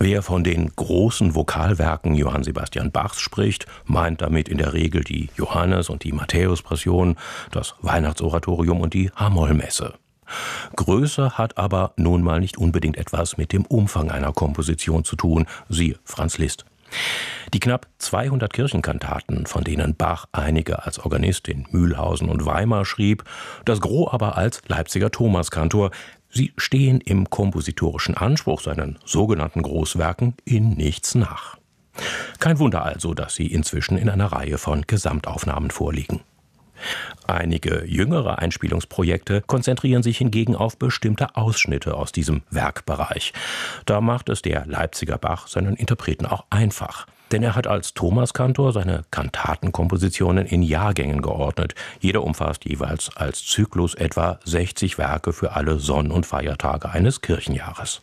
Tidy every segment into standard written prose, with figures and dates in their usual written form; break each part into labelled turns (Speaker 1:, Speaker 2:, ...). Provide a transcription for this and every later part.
Speaker 1: Wer von den großen Vokalwerken Johann Sebastian Bachs spricht, meint damit in der Regel die Johannes- und die Matthäus-Passion, das Weihnachtsoratorium und die H-Moll-Messe. Größe hat aber nun mal nicht unbedingt etwas mit dem Umfang einer Komposition zu tun, siehe Franz Liszt. Die knapp 200 Kirchenkantaten, von denen Bach einige als Organist in Mühlhausen und Weimar schrieb, das Gros aber als Leipziger Thomaskantor, sie stehen im kompositorischen Anspruch seinen sogenannten Großwerken in nichts nach. Kein Wunder also, dass sie inzwischen in einer Reihe von Gesamtaufnahmen vorliegen. Einige jüngere Einspielungsprojekte konzentrieren sich hingegen auf bestimmte Ausschnitte aus diesem Werkbereich. Da macht es der Leipziger Bach seinen Interpreten auch einfach. Denn er hat als Thomaskantor seine Kantatenkompositionen in Jahrgängen geordnet. Jeder umfasst jeweils als Zyklus etwa 60 Werke für alle Sonn- und Feiertage eines Kirchenjahres.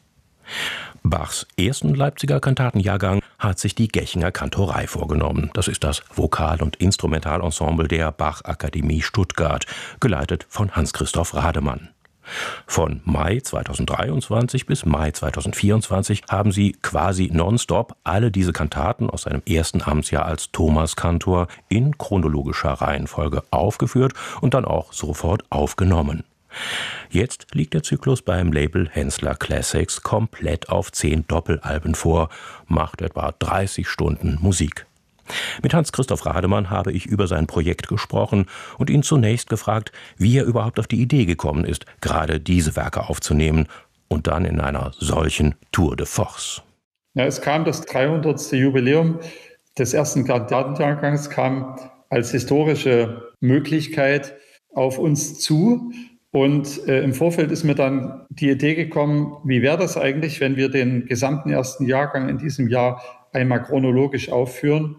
Speaker 1: Bachs ersten Leipziger Kantatenjahrgang hat sich die Gechinger Kantorei vorgenommen. Das ist das Vokal- und Instrumentalensemble der Bach-Akademie Stuttgart, geleitet von Hans-Christoph Rademann. Von Mai 2023 bis Mai 2024 haben sie quasi nonstop alle diese Kantaten aus seinem ersten Amtsjahr als Thomaskantor in chronologischer Reihenfolge aufgeführt und dann auch sofort aufgenommen. Jetzt liegt der Zyklus beim Label Hensler Classics komplett auf 10 Doppelalben vor, macht etwa 30 Stunden Musik. Mit Hans-Christoph Rademann habe ich über sein Projekt gesprochen und ihn zunächst gefragt, wie er überhaupt auf die Idee gekommen ist, gerade diese Werke aufzunehmen und dann in einer solchen Tour de Force.
Speaker 2: Ja, es kam das 300. Jubiläum des ersten Kantatenjahrgangs kam als historische Möglichkeit auf uns zu. Und im Vorfeld ist mir dann die Idee gekommen, wie wäre das eigentlich, wenn wir den gesamten ersten Jahrgang in diesem Jahr einmal chronologisch aufführen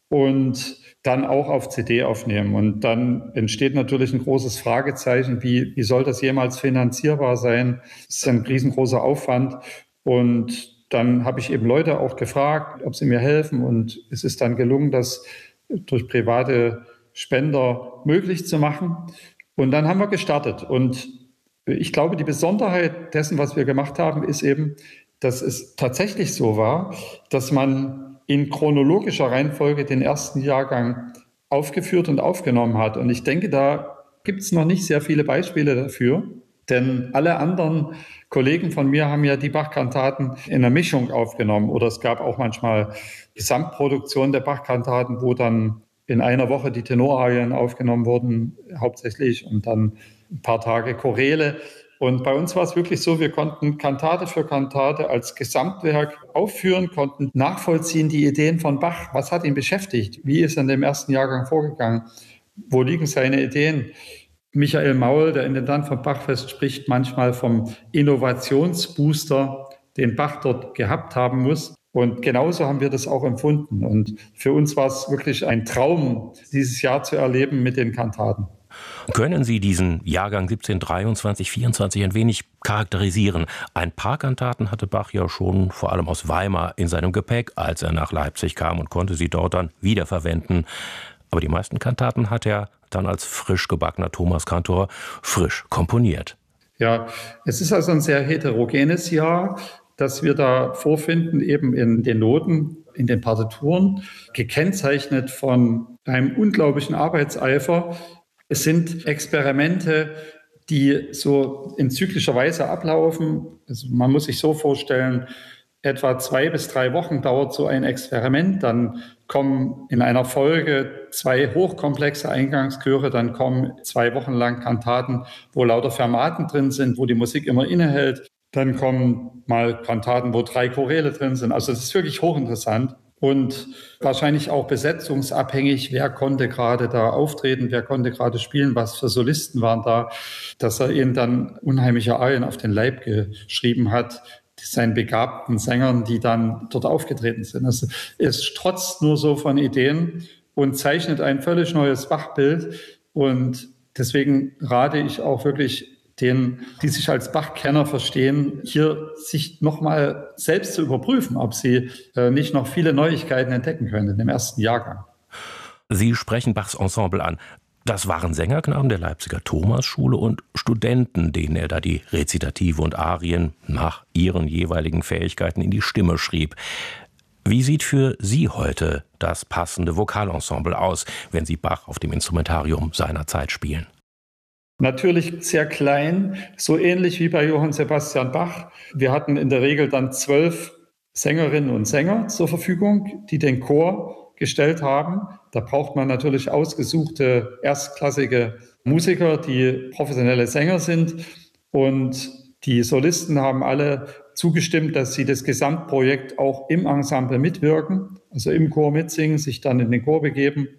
Speaker 2: und dann auch auf CD aufnehmen. Und dann entsteht natürlich ein großes Fragezeichen, wie soll das jemals finanzierbar sein? Das ist ein riesengroßer Aufwand. Und dann habe ich eben Leute auch gefragt, ob sie mir helfen. Und es ist dann gelungen, das durch private Spender möglich zu machen. Und dann haben wir gestartet. Und ich glaube, die Besonderheit dessen, was wir gemacht haben, ist eben, dass es tatsächlich so war, dass man in chronologischer Reihenfolge den ersten Jahrgang aufgeführt und aufgenommen hat. Und ich denke, da gibt es noch nicht sehr viele Beispiele dafür. Denn alle anderen Kollegen von mir haben ja die Bach-Kantaten in einer Mischung aufgenommen. Oder es gab auch manchmal Gesamtproduktionen der Bach-Kantaten, wo dann in einer Woche die Tenorarien aufgenommen wurden, hauptsächlich, und dann ein paar Tage Choräle. Und bei uns war es wirklich so, wir konnten Kantate für Kantate als Gesamtwerk aufführen, konnten nachvollziehen die Ideen von Bach. Was hat ihn beschäftigt? Wie ist er in dem ersten Jahrgang vorgegangen? Wo liegen seine Ideen? Michael Maul, der Intendant vom Bachfest, spricht manchmal vom Innovationsbooster, den Bach dort gehabt haben muss. Und genauso haben wir das auch empfunden. Und für uns war es wirklich ein Traum, dieses Jahr zu erleben mit den Kantaten.
Speaker 1: Können Sie diesen Jahrgang 1723, 24 ein wenig charakterisieren? Ein paar Kantaten hatte Bach ja schon vor allem aus Weimar in seinem Gepäck, als er nach Leipzig kam und konnte sie dort dann wiederverwenden. Aber die meisten Kantaten hat er dann als frisch gebackener Thomaskantor frisch komponiert.
Speaker 2: Ja, es ist also ein sehr heterogenes Jahr, das wir da vorfinden, eben in den Noten, in den Partituren, gekennzeichnet von einem unglaublichen Arbeitseifer. Es sind Experimente, die so in zyklischer Weise ablaufen. Also man muss sich so vorstellen, etwa 2 bis 3 Wochen dauert so ein Experiment. Dann kommen in einer Folge 2 hochkomplexe Eingangschöre, dann kommen 2 Wochen lang Kantaten, wo lauter Fermaten drin sind, wo die Musik immer innehält. Dann kommen mal Kantaten, wo 3 Choräle drin sind. Also es ist wirklich hochinteressant und wahrscheinlich auch besetzungsabhängig, wer konnte gerade da auftreten, wer konnte gerade spielen, was für Solisten waren da, dass er ihnen dann unheimliche Arien auf den Leib geschrieben hat, seinen begabten Sängern, die dann dort aufgetreten sind. Also es strotzt nur so von Ideen und zeichnet ein völlig neues Bachbild. Und deswegen rate ich auch wirklich denen, die sich als Bach-Kenner verstehen, hier sich nochmal selbst zu überprüfen, ob sie nicht noch viele Neuigkeiten entdecken können in dem ersten Jahrgang.
Speaker 1: Sie sprechen Bachs Ensemble an. Das waren Sängerknaben der Leipziger Thomasschule und Studenten, denen er da die Rezitative und Arien nach ihren jeweiligen Fähigkeiten in die Stimme schrieb. Wie sieht für Sie heute das passende Vokalensemble aus, wenn Sie Bach auf dem Instrumentarium seiner Zeit spielen?
Speaker 2: Natürlich sehr klein, so ähnlich wie bei Johann Sebastian Bach. Wir hatten in der Regel dann 12 Sängerinnen und Sänger zur Verfügung, die den Chor gestellt haben. Da braucht man natürlich ausgesuchte, erstklassige Musiker, die professionelle Sänger sind. Und die Solisten haben alle zugestimmt, dass sie das Gesamtprojekt auch im Ensemble mitwirken, also im Chor mitsingen, sich dann in den Chor begeben.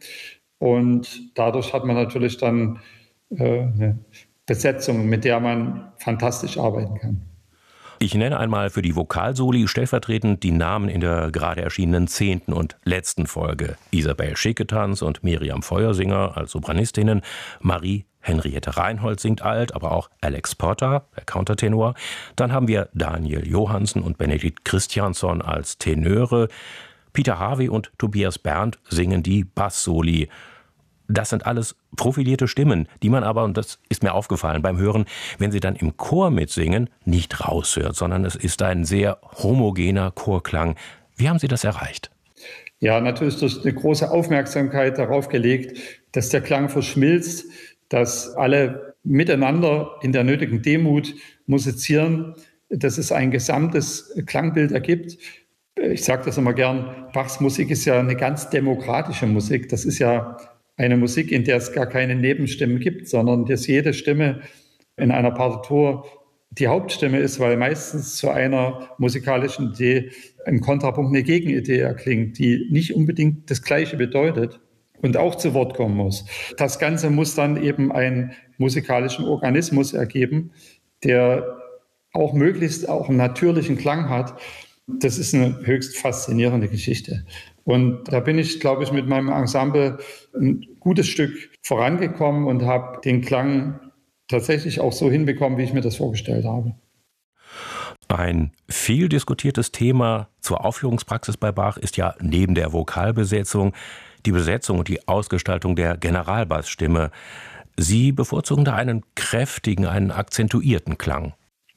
Speaker 2: Und dadurch hat man natürlich dann eine Besetzung, mit der man fantastisch arbeiten kann.
Speaker 1: Ich nenne einmal für die Vokalsoli stellvertretend die Namen in der gerade erschienenen 10. und letzten Folge. Isabel Schicketanz und Miriam Feuersinger als Sopranistinnen, Marie Henriette Reinhold singt alt, aber auch Alex Potter, der Countertenor. Dann haben wir Daniel Johansen und Benedikt Christiansson als Tenöre. Peter Harvey und Tobias Berndt singen die Bassoli. Das sind alles profilierte Stimmen, die man aber, und das ist mir aufgefallen beim Hören, wenn sie dann im Chor mitsingen, nicht raushört, sondern es ist ein sehr homogener Chorklang. Wie haben Sie das erreicht?
Speaker 2: Ja, natürlich durch eine große Aufmerksamkeit darauf gelegt, dass der Klang verschmilzt, dass alle miteinander in der nötigen Demut musizieren, dass es ein gesamtes Klangbild ergibt. Ich sage das immer gern, Bachs Musik ist ja eine ganz demokratische Musik. Das ist ja eine Musik, in der es gar keine Nebenstimmen gibt, sondern dass jede Stimme in einer Partitur die Hauptstimme ist, weil meistens zu einer musikalischen Idee im Kontrapunkt eine Gegenidee erklingt, die nicht unbedingt das Gleiche bedeutet und auch zu Wort kommen muss. Das Ganze muss dann eben einen musikalischen Organismus ergeben, der auch möglichst auch einen natürlichen Klang hat. Das ist eine höchst faszinierende Geschichte. Und da bin ich, glaube ich, mit meinem Ensemble ein gutes Stück vorangekommen und habe den Klang tatsächlich auch so hinbekommen, wie ich mir das vorgestellt habe.
Speaker 1: Ein viel diskutiertes Thema zur Aufführungspraxis bei Bach ist ja neben der Vokalbesetzung die Besetzung und die Ausgestaltung der Generalbassstimme. Sie bevorzugen da einen kräftigen, einen akzentuierten Klang.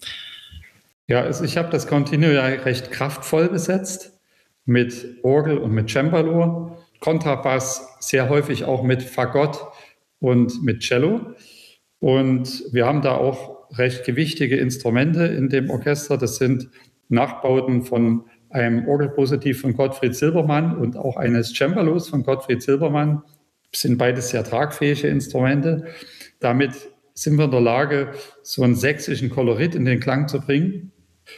Speaker 2: Ja, also ich habe das Continuo ja recht kraftvoll besetzt mit Orgel und mit Cembalo, Kontrabass sehr häufig auch mit Fagott und mit Cello. Und wir haben da auch recht gewichtige Instrumente in dem Orchester. Das sind Nachbauten von einem Orgelpositiv von Gottfried Silbermann und auch eines Cembalos von Gottfried Silbermann. Das sind beides sehr tragfähige Instrumente. Damit sind wir in der Lage, so einen sächsischen Kolorit in den Klang zu bringen.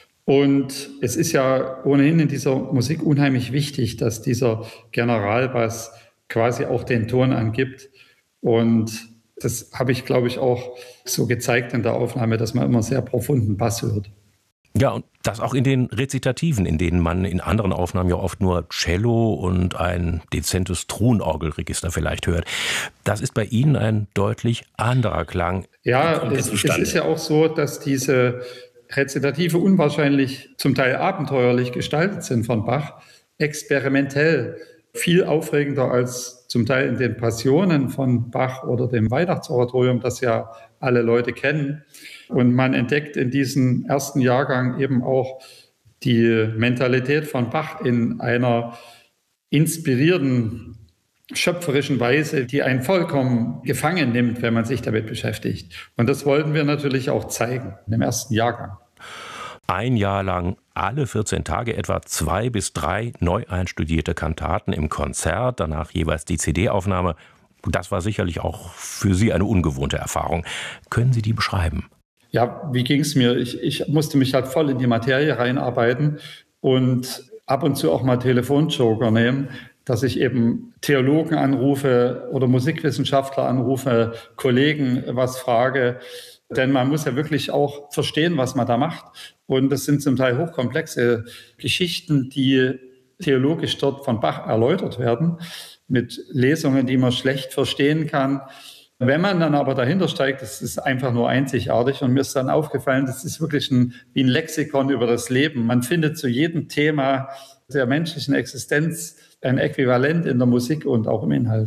Speaker 2: Und es ist ja ohnehin in dieser Musik unheimlich wichtig, dass dieser Generalbass quasi auch den Ton angibt. Und das habe ich, glaube ich, auch so gezeigt in der Aufnahme, dass man immer sehr profunden Bass hört.
Speaker 1: Ja, und das auch in den Rezitativen, in denen man in anderen Aufnahmen ja oft nur Cello und ein dezentes Truhenorgelregister vielleicht hört. Das ist bei Ihnen ein deutlich anderer Klang.
Speaker 2: Ja, es ist ja auch so, dass diese Rezitative unwahrscheinlich, zum Teil abenteuerlich gestaltet sind von Bach, experimentell, viel aufregender als zum Teil in den Passionen von Bach oder dem Weihnachtsoratorium, das ja alle Leute kennen. Und man entdeckt in diesem ersten Jahrgang eben auch die Mentalität von Bach in einer inspirierten, schöpferischen Weise, die einen vollkommen gefangen nimmt, wenn man sich damit beschäftigt. Und das wollten wir natürlich auch zeigen im ersten Jahrgang.
Speaker 1: Ein Jahr lang alle 14 Tage etwa 2 bis 3 neu einstudierte Kantaten im Konzert, danach jeweils die CD-Aufnahme. Das war sicherlich auch für Sie eine ungewohnte Erfahrung. Können Sie die beschreiben?
Speaker 2: Ja, wie ging es mir? Ich musste mich halt voll in die Materie reinarbeiten und ab und zu auch mal Telefonjoker nehmen, dass ich eben Theologen anrufe oder Musikwissenschaftler anrufe, Kollegen was frage. Denn man muss ja wirklich auch verstehen, was man da macht. Und das sind zum Teil hochkomplexe Geschichten, die theologisch dort von Bach erläutert werden, mit Lesungen, die man schlecht verstehen kann. Wenn man dann aber dahinter steigt, das ist einfach nur einzigartig. Und mir ist dann aufgefallen, das ist wirklich wie ein Lexikon über das Leben. Man findet zu jedem Thema der menschlichen Existenz ein Äquivalent in der Musik und auch im Inhalt.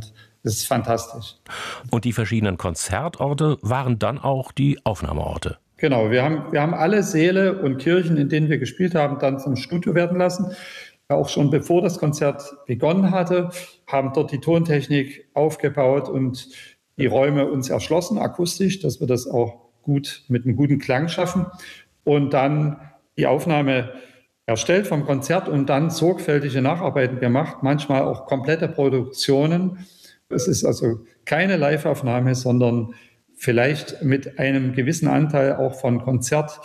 Speaker 2: Das ist fantastisch.
Speaker 1: Und die verschiedenen Konzertorte waren dann auch die Aufnahmeorte.
Speaker 2: Genau, wir haben alle Säle und Kirchen, in denen wir gespielt haben, dann zum Studio werden lassen. Auch schon bevor das Konzert begonnen hatte, haben dort die Tontechnik aufgebaut und die Räume uns erschlossen, akustisch, dass wir das auch gut mit einem guten Klang schaffen. Und dann die Aufnahme erstellt vom Konzert und dann sorgfältige Nacharbeiten gemacht, manchmal auch komplette Produktionen. Es ist also keine Live-Aufnahme, sondern vielleicht mit einem gewissen Anteil auch von Konzert,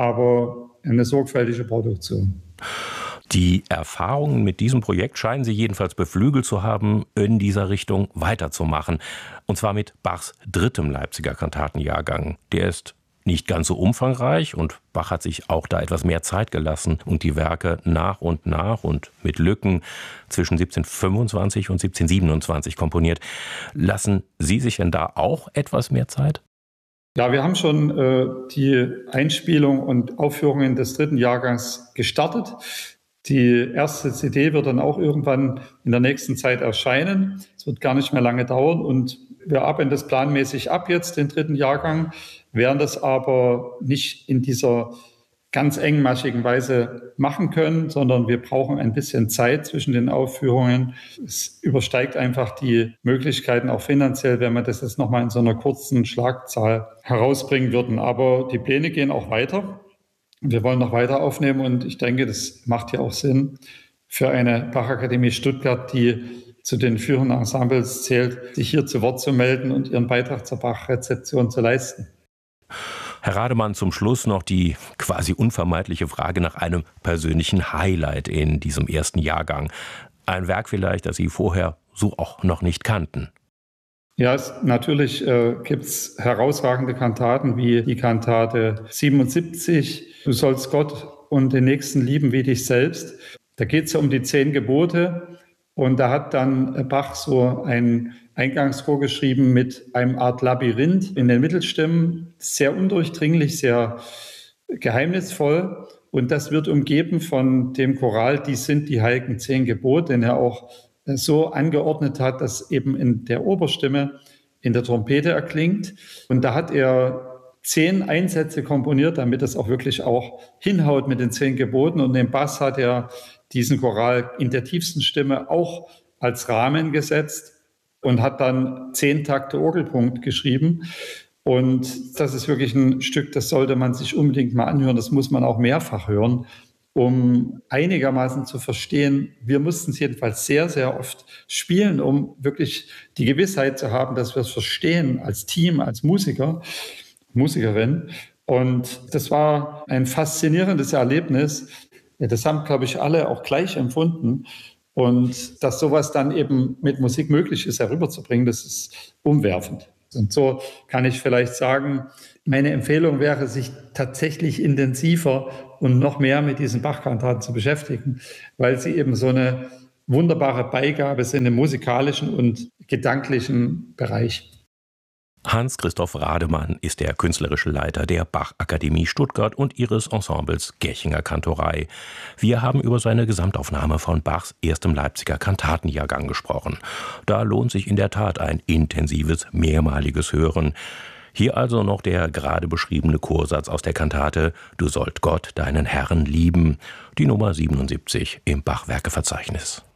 Speaker 2: aber eine sorgfältige Produktion.
Speaker 1: Die Erfahrungen mit diesem Projekt scheinen Sie jedenfalls beflügelt zu haben, in dieser Richtung weiterzumachen. Und zwar mit Bachs 3. Leipziger Kantatenjahrgang. Der ist nicht ganz so umfangreich und Bach hat sich auch da etwas mehr Zeit gelassen und die Werke nach und mit Lücken zwischen 1725 und 1727 komponiert. Lassen Sie sich denn da auch etwas mehr Zeit?
Speaker 2: Ja, wir haben schon die Einspielung und Aufführungen des 3. Jahrgangs gestartet. Die erste CD wird dann auch irgendwann in der nächsten Zeit erscheinen. Es wird gar nicht mehr lange dauern und wir arbeiten das planmäßig ab jetzt, den 3. Jahrgang, werden das aber nicht in dieser ganz engmaschigen Weise machen können, sondern wir brauchen ein bisschen Zeit zwischen den Aufführungen. Es übersteigt einfach die Möglichkeiten auch finanziell, wenn wir das jetzt nochmal in so einer kurzen Schlagzahl herausbringen würden. Aber die Pläne gehen auch weiter. Wir wollen noch weiter aufnehmen und ich denke, das macht ja auch Sinn für eine Bachakademie Stuttgart, die zu den führenden Ensembles zählt, sich hier zu Wort zu melden und ihren Beitrag zur Bach-Rezeption zu leisten.
Speaker 1: Herr Rademann, zum Schluss noch die quasi unvermeidliche Frage nach einem persönlichen Highlight in diesem 1. Jahrgang. Ein Werk vielleicht, das Sie vorher so auch noch nicht kannten.
Speaker 2: Ja, natürlich gibt es herausragende Kantaten wie die Kantate 77, Du sollst Gott und den Nächsten lieben wie dich selbst. Da geht es ja um die 10 Gebote und da hat dann Bach so ein Eingangschor geschrieben mit einem Art Labyrinth in den Mittelstimmen, sehr undurchdringlich, sehr geheimnisvoll. Und das wird umgeben von dem Choral, die sind die heiligen 10 Gebote, den er auch so angeordnet hat, dass eben in der Oberstimme in der Trompete erklingt. Und da hat er 10 Einsätze komponiert, damit es auch wirklich auch hinhaut mit den 10 Geboten. Und den Bass hat er diesen Choral in der tiefsten Stimme auch als Rahmen gesetzt und hat dann 10 Takte Orgelpunkt geschrieben. Und das ist wirklich ein Stück, das sollte man sich unbedingt mal anhören. Das muss man auch mehrfach hören, um einigermaßen zu verstehen. Wir mussten es jedenfalls sehr, sehr oft spielen, um wirklich die Gewissheit zu haben, dass wir es verstehen als Team, als Musiker, Musikerin. Und das war ein faszinierendes Erlebnis. Das haben, glaube ich, alle auch gleich empfunden. Und dass sowas dann eben mit Musik möglich ist, herüberzubringen, das ist umwerfend. Und so kann ich vielleicht sagen, meine Empfehlung wäre, sich tatsächlich intensiver und noch mehr mit diesen Bach-Kantaten zu beschäftigen, weil sie eben so eine wunderbare Beigabe sind im musikalischen und gedanklichen Bereich.
Speaker 1: Hans-Christoph Rademann ist der künstlerische Leiter der Bach-Akademie Stuttgart und ihres Ensembles Gächinger Kantorei. Wir haben über seine Gesamtaufnahme von Bachs 1. Leipziger Kantatenjahrgang gesprochen. Da lohnt sich in der Tat ein intensives, mehrmaliges Hören. Hier also noch der gerade beschriebene Chorsatz aus der Kantate Du sollt Gott, deinen Herrn lieben, die Nummer 77 im Bach-Werkeverzeichnis.